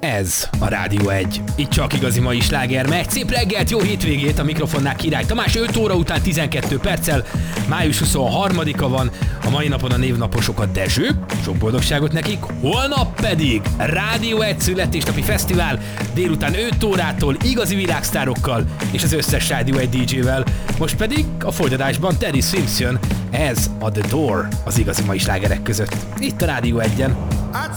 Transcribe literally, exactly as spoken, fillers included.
Ez a Rádió egy. Itt csak igazi mai sláger megy. Szép reggelt, jó hétvégét, a mikrofonnál Király Tamás. öt óra után tizenkettő perccel, május huszonharmadika van. A mai napon a névnaposok a Dezső, sok boldogságot nekik. Holnap pedig Rádió egy születésnapi fesztivál, délután öt órától igazi világsztárokkal és az összes Rádió egy dé jével. Most pedig a folytatásban Teddy Swims jön. Ez a The Door az igazi mai slágerek között. Itt a Rádió egyen.